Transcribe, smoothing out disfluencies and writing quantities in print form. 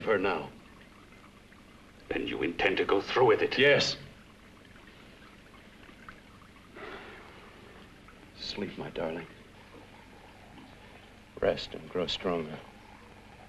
For now. Then you intend to go through with it? Yes. Sleep, my darling. Rest and grow stronger.